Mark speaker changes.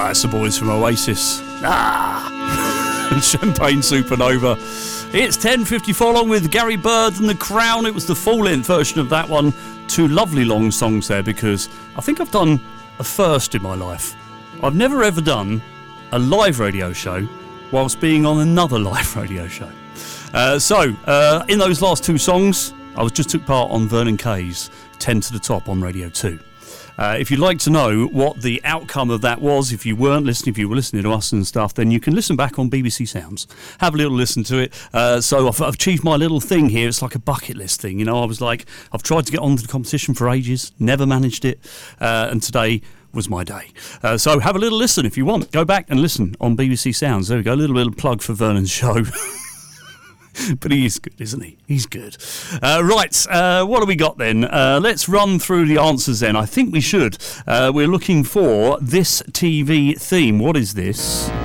Speaker 1: It's the boys from Oasis. Champagne Supernova. It's 10:54 along with Gary Bird and The Crown. It was the full-length version of that one. Two lovely long songs there, because I think I've done a first in my life. I've never ever done a live radio show whilst being on another live radio show. In those last two songs, I just took part on Vernon Kay's 10 to the Top on Radio 2. If you'd like to know what the outcome of that was, if you weren't listening, if you were listening to us and stuff, then you can listen back on BBC Sounds. Have a little listen to it. So I've achieved my little thing here. It's like a bucket list thing. You know, I was like, I've tried to get onto the competition for ages, never managed it. And today was my day. So have a little listen if you want. Go back and listen on BBC Sounds. There we go. A little plug for Vernon's show. But he is good, isn't he? He's good. Right, what do we got then? Let's run through the answers then. I think we should. We're looking for this TV theme. What is this?